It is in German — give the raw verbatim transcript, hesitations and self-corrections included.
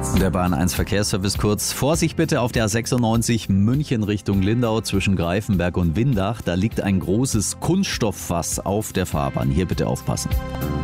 Der Bahn eins Verkehrsservice kurz. Vorsicht bitte auf der A sechsundneunzig München Richtung Lindau zwischen Greifenberg und Windach. Da liegt ein großes Kunststofffass auf der Fahrbahn. Hier bitte aufpassen.